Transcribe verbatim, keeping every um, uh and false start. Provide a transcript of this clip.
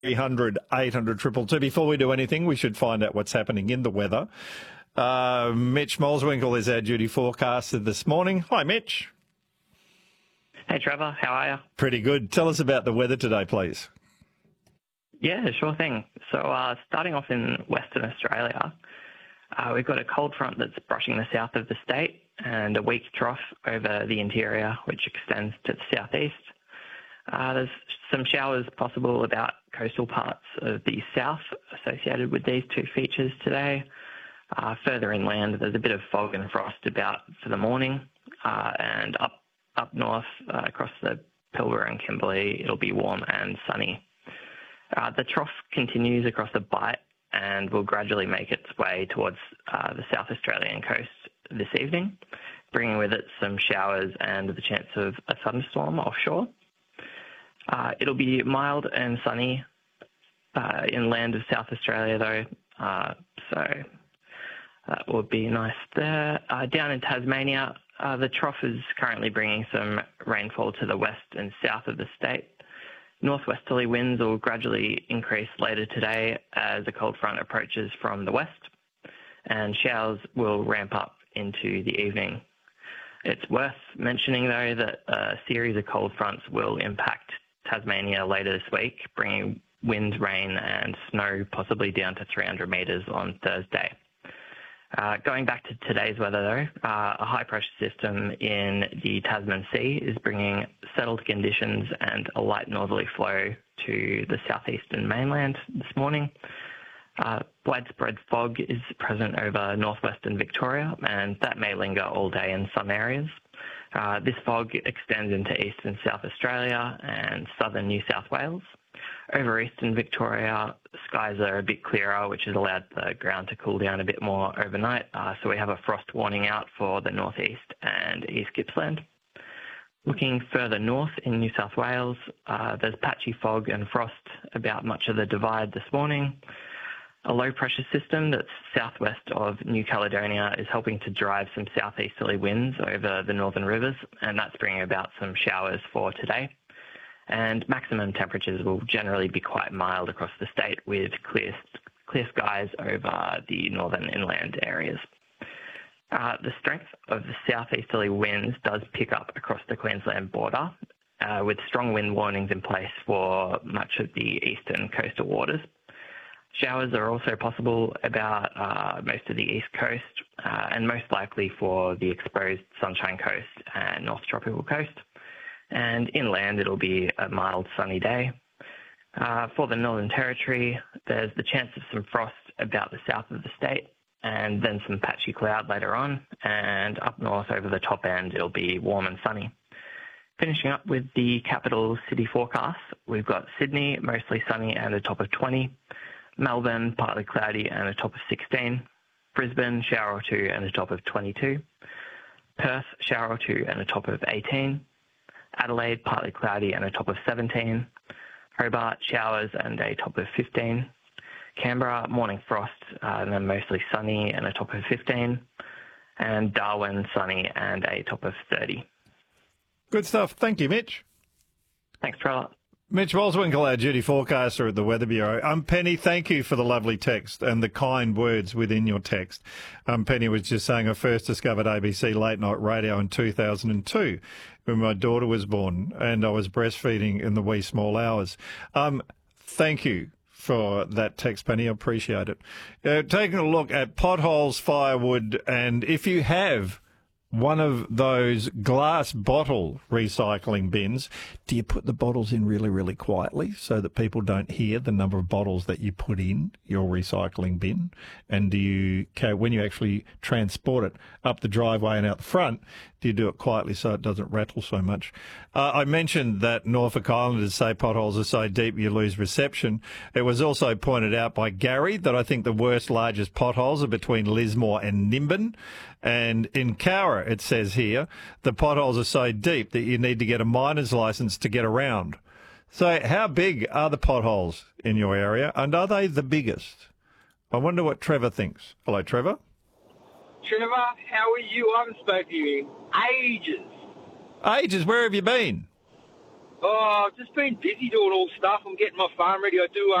three hundred eight hundred two two. Before we do anything, we should find out what's happening in the weather. Uh, Mitch Moleswinkle is our duty forecaster this morning. Hi, Mitch. Hey, Trevor. How are you? Pretty good. Tell us about the weather today, please. Yeah, sure thing. So uh, starting off in Western Australia, uh, we've got a cold front that's brushing the south of the state and a weak trough over the interior, which extends to the southeast. Uh, there's some showers possible about coastal parts of the south associated with these two features today. Uh, further inland, there's a bit of fog and frost about for the morning, uh, and up up north uh, across the Pilbara and Kimberley, it'll be warm and sunny. Uh, the trough continues across the Bight and will gradually make its way towards uh, the South Australian coast this evening, bringing with it some showers and the chance of a thunderstorm offshore. Uh, it'll be mild and sunny uh, inland of South Australia, though, uh, so that will be nice there. Uh, down in Tasmania, uh, the trough is currently bringing some rainfall to the west and south of the state. Northwesterly winds will gradually increase later today as a cold front approaches from the west, and showers will ramp up into the evening. It's worth mentioning, though, that a series of cold fronts will impact Tasmania later this week, bringing wind, rain and snow possibly down to three hundred metres on Thursday. Uh, going back to today's weather, though, uh, a high-pressure system in the Tasman Sea is bringing settled conditions and a light northerly flow to the southeastern mainland this morning. Uh, widespread fog is present over northwestern Victoria, and that may linger all day in some areas. Uh, this fog extends into eastern South Australia and southern New South Wales. Over eastern Victoria, skies are a bit clearer, which has allowed the ground to cool down a bit more overnight. Uh, so we have a frost warning out for the northeast and East Gippsland. Looking further north in New South Wales, uh, there's patchy fog and frost about much of the Divide this morning. A low-pressure system that's southwest of New Caledonia is helping to drive some southeasterly winds over the northern rivers, and that's bringing about some showers for today. And maximum temperatures will generally be quite mild across the state with clear, clear skies over the northern inland areas. Uh, the strength of the southeasterly winds does pick up across the Queensland border, uh, with strong wind warnings in place for much of the eastern coastal waters. Showers are also possible about uh, most of the east coast, uh, and most likely for the exposed Sunshine Coast and North Tropical Coast. And inland, it'll be a mild sunny day. Uh, for the Northern Territory, there's the chance of some frost about the south of the state, and then some patchy cloud later on. And up north over the top end, it'll be warm and sunny. Finishing up with the capital city forecast, we've got Sydney, mostly sunny and a top of twenty. Melbourne, partly cloudy and a top of sixteen. Brisbane, shower or two and a top of twenty-two. Perth, shower or two and a top of eighteen. Adelaide, partly cloudy and a top of seventeen. Hobart, showers and a top of fifteen. Canberra, morning frost uh, and then mostly sunny and a top of fifteen. And Darwin, sunny and a top of thirty. Good stuff. Thank you, Mitch. Thanks, Trevor. Mitch Moleswinkle, our duty forecaster at the Weather Bureau. Um, Penny, thank you for the lovely text and the kind words within your text. Um, Penny was just saying I first discovered A B C late night radio in two thousand two when my daughter was born and I was breastfeeding in the wee small hours. Um, thank you for that text, Penny. I appreciate it. Uh, taking a look at potholes, firewood, and if you have one of those glass bottle recycling bins, do you put the bottles in really, really quietly so that people don't hear the number of bottles that you put in your recycling bin? And do you, when you actually transport it up the driveway and out the front, do you do it quietly so it doesn't rattle so much? Uh, I mentioned that Norfolk Islanders say potholes are so deep you lose reception. It was also pointed out by Gary that I think the worst, largest potholes are between Lismore and Nimbin. And in Cowra, it says here, the potholes are so deep that you need to get a miner's license to get around. So how big are the potholes in your area, and are they the biggest? I wonder what Trevor thinks. Hello, Trevor. Trevor, how are you? I haven't spoken to you in ages. Ages? Where have you been? Oh, I've just been busy doing all stuff. I'm getting my farm ready. I do. Uh,